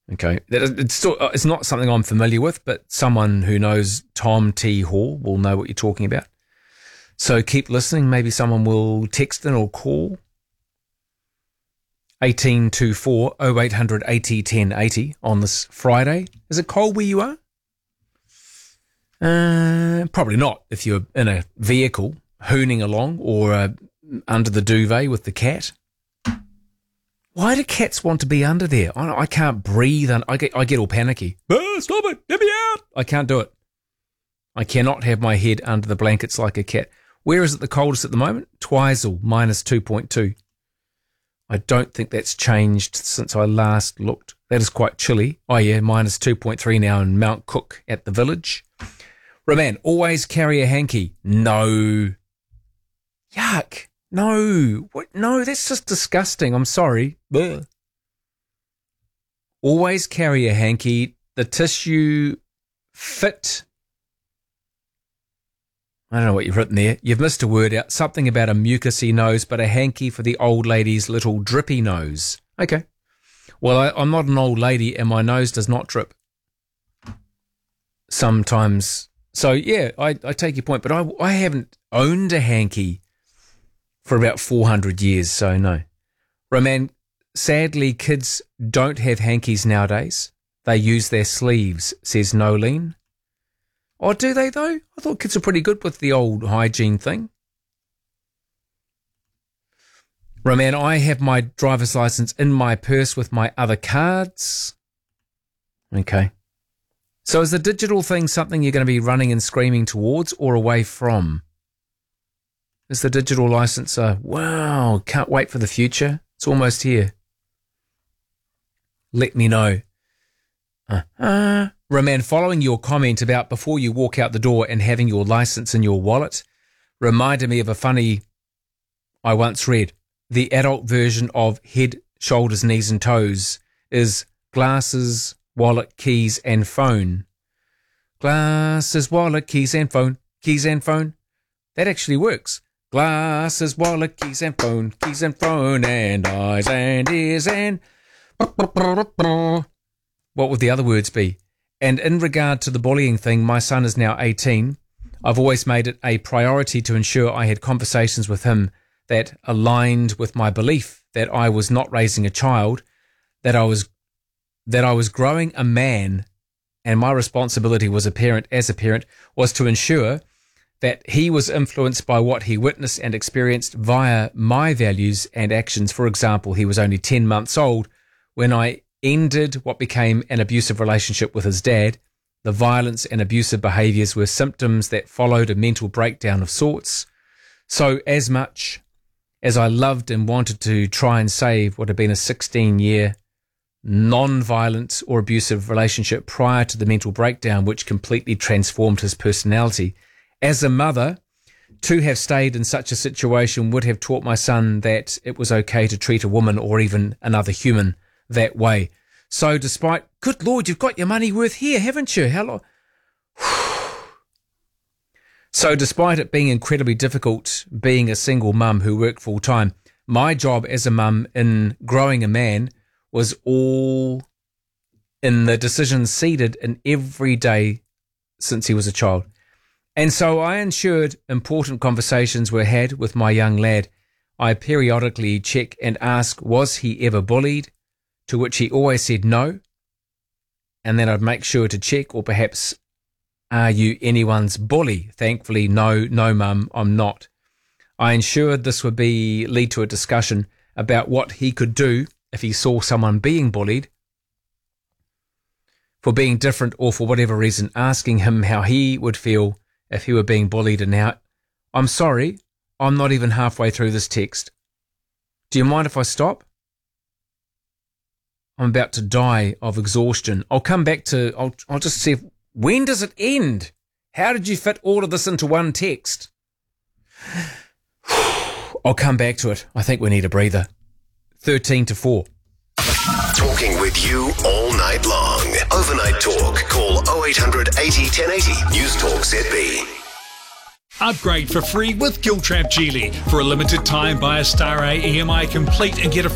Okay. It's not something I'm familiar with, but someone who knows Tom T. Hall will know what you're talking about. So keep listening. Maybe someone will text in or call. 1824 0800 80 10 80 on this Friday. Is it cold where you are? Probably not if you're in a vehicle hooning along or under the duvet with the cat. Why do cats want to be under there? I can't breathe. I get all panicky. Stop it. Get me out. I can't do it. I cannot have my head under the blankets like a cat. Where is it the coldest at the moment? Twizel, minus 2.2. I don't think that's changed since I last looked. That is quite chilly. Oh, yeah, minus 2.3 now in Mount Cook at the village. Roman, always carry a hanky. No. Yuck. No. What? No, that's just disgusting. I'm sorry. Blech. Always carry a hanky. The tissue fit. I don't know what you've written there. You've missed a word out. Something about a mucousy nose, but a hanky for the old lady's little drippy nose. Okay. Well, I'm not an old lady and my nose does not drip. Sometimes. So, yeah, I take your point, but I haven't owned a hanky for about 400 years, so no. Roman, sadly, kids don't have hankies nowadays. They use their sleeves, says Nolene. Oh, do they, though? I thought kids were pretty good with the old hygiene thing. Roman, I have my driver's license in my purse with my other cards. Okay. So is the digital thing something you're going to be running and screaming towards or away from? Is the digital license wow, can't wait for the future. It's almost here. Let me know. Roman, following your comment about before you walk out the door and having your license in your wallet, reminded me of a funny I once read. The adult version of head, shoulders, knees and toes is glasses, wallet, keys and phone. Glasses, wallet, keys and phone. Keys and phone. That actually works. Glasses, wallet, keys and phone and eyes and ears and... What would the other words be? And in regard to the bullying thing, my son is now 18. I've always made it a priority to ensure I had conversations with him that aligned with my belief that I was not raising a child, that I was growing a man, and my responsibility as a parent was to ensure that he was influenced by what he witnessed and experienced via my values and actions. For example, he was only 10 months old when I ended what became an abusive relationship with his dad. The violence and abusive behaviours were symptoms that followed a mental breakdown of sorts. So as much as I loved and wanted to try and save what had been a 16-year non-violent or abusive relationship prior to the mental breakdown, which completely transformed his personality, as a mother, to have stayed in such a situation would have taught my son that it was okay to treat a woman or even another human that way. So despite, good Lord, you've got your money worth here, haven't you? How long? So despite it being incredibly difficult being a single mum who worked full time, my job as a mum in growing a man was all in the decisions seeded in every day since he was a child. And so I ensured important conversations were had with my young lad. I periodically check and ask, was he ever bullied? To which he always said no. And then I'd make sure to check, or perhaps, are you anyone's bully? Thankfully, no, mum, I'm not. I ensured this would lead to a discussion about what he could do if he saw someone being bullied for being different or for whatever reason, asking him how he would feel if he were being bullied. And now, I'm sorry, I'm not even halfway through this text. Do you mind if I stop? I'm about to die of exhaustion. I'll come back to, I'll just see, when does it end? How did you fit all of this into one text? I'll come back to it. I think we need a breather. 13 to 4. Talking with you all night long. Overnight Talk. Call 0800 80 1080. News Talk ZB. Upgrade for free with Giltrap Geely. For a limited time, buy a Star A EMI complete and get a